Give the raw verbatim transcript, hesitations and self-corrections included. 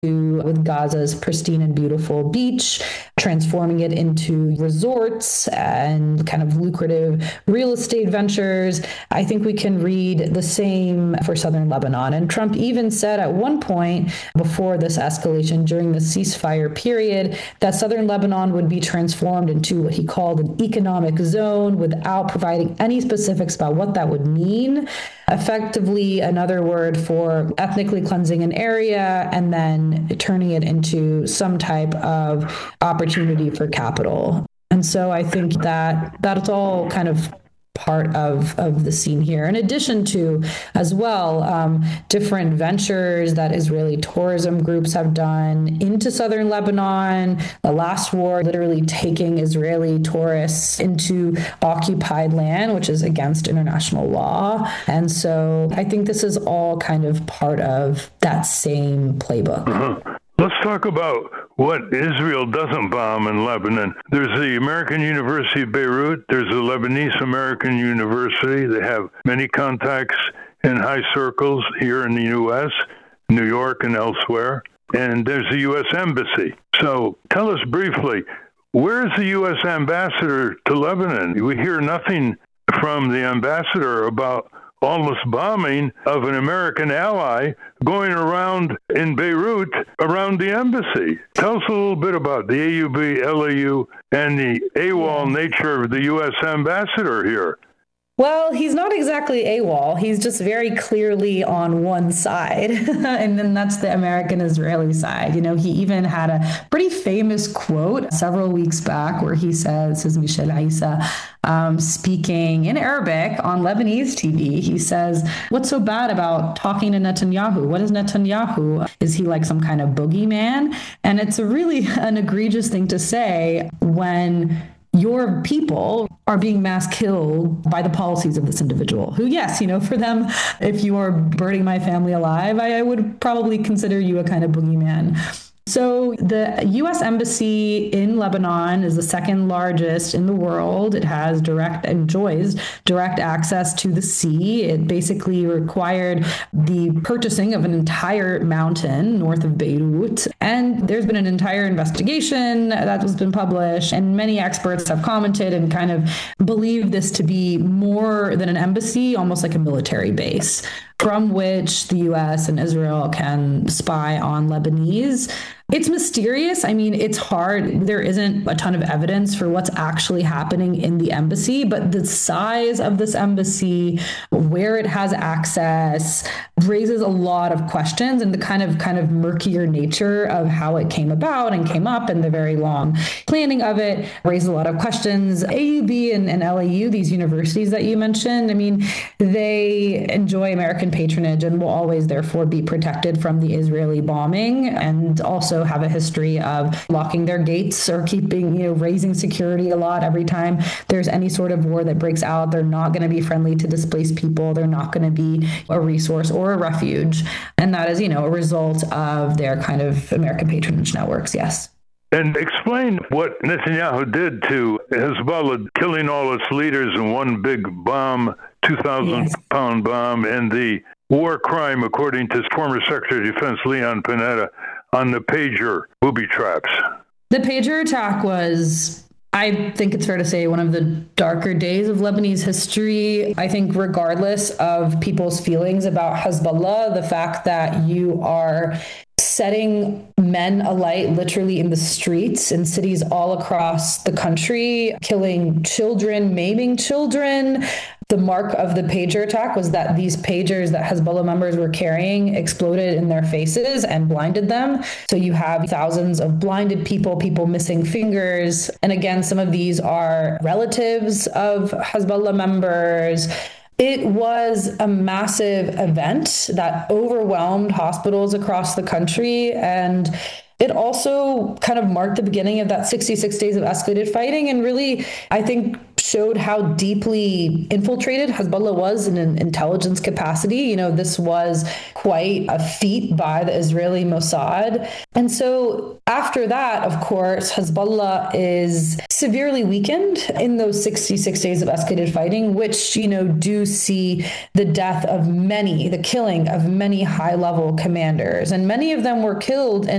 with Gaza's pristine and beautiful beach, transforming it into resorts and kind of lucrative real estate ventures. I think we can read the same for southern Lebanon. And Trump even said at one point before this escalation during the ceasefire period that southern Lebanon would be transformed into what he called an economic zone without providing any specifics about what that would mean. Effectively, another word for ethnically cleansing an area and then turning it into some type of opportunity for capital. And so I think that that's all kind of part of, of the scene here, in addition to, as well, um, different ventures that Israeli tourism groups have done into southern Lebanon. The last war, literally taking Israeli tourists into occupied land, which is against international law. And so I think this is all kind of part of that same playbook. Uh-huh. Let's talk about what Israel doesn't bomb in Lebanon. There's the American University of Beirut. There's the Lebanese American University. They have many contacts in high circles here in the U S, New York and elsewhere. And there's the U S Embassy. So tell us briefly, where's the U S ambassador to Lebanon? We hear nothing from the ambassador about all this bombing of an American ally going around in Beirut around the embassy. Tell us a little bit about the A U B, L A U, and the AWOL nature of the U S ambassador here. Well, he's not exactly AWOL. He's just very clearly on one side. And then that's the American-Israeli side. You know, he even had a pretty famous quote several weeks back where he says, says Michel Isa, um, speaking in Arabic on Lebanese T V, he says, what's so bad about talking to Netanyahu? What is Netanyahu? Is he like some kind of boogeyman? And it's a really an egregious thing to say when your people are being mass killed by the policies of this individual who, yes, you know, for them, if you are burning my family alive, I, I would probably consider you a kind of boogeyman. So the U S Embassy in Lebanon is the second largest in the world. It has direct, enjoys direct access to the sea. It basically required the purchasing of an entire mountain north of Beirut. And there's been an entire investigation that has been published, and many experts have commented and kind of believe this to be more than an embassy, almost like a military base, from which the U S and Israel can spy on Lebanese. It's mysterious. I mean, it's hard. There isn't a ton of evidence for what's actually happening in the embassy, but the size of this embassy, where it has access, raises a lot of questions, and the kind of kind of murkier nature of how it came about and came up and the very long planning of it raises a lot of questions. A U B and, and L A U, these universities that you mentioned, I mean, they enjoy American patronage and will always therefore be protected from the Israeli bombing, and also have a history of locking their gates or keeping, you know, raising security a lot every time there's any sort of war that breaks out. They're not going to be friendly to displaced people. They're not going to be a resource or a refuge. And that is, you know, a result of their kind of American patronage networks. Yes. And explain what Netanyahu did to Hezbollah, killing all its leaders in one big bomb, two thousand pound bomb, and the war crime, according to former Secretary of Defense Leon Panetta, on the pager booby traps. The pager attack was, I think it's fair to say, one of the darker days of Lebanese history. I think regardless of people's feelings about Hezbollah, the fact that you are setting men alight literally in the streets in cities all across the country, killing children, maiming children. The mark of the pager attack was that these pagers that Hezbollah members were carrying exploded in their faces and blinded them. So you have thousands of blinded people, people missing fingers. And again, some of these are relatives of Hezbollah members. It was a massive event that overwhelmed hospitals across the country, and it also kind of marked the beginning of that sixty-six days of escalated fighting, and really, I think, showed how deeply infiltrated Hezbollah was in an intelligence capacity. You know, this was quite a feat by the Israeli Mossad. And so after that, of course, Hezbollah is severely weakened in those sixty-six days of escalated fighting, which, you know, do see the death of many, the killing of many high-level commanders. And many of them were killed in